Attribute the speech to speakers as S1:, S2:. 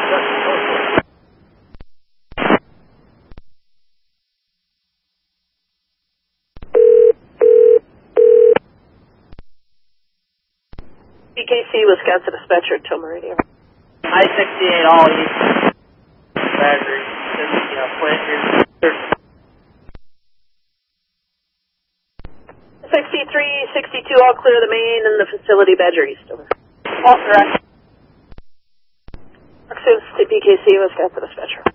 S1: BKC, Wisconsin dispatcher, Toma Radio.
S2: I-68 all east. Badger. Plant here.
S1: 63, 62, all clear the main and the facility, Badger East. Over.
S2: All correct.
S1: Access to BKC, Wisconsin dispatcher.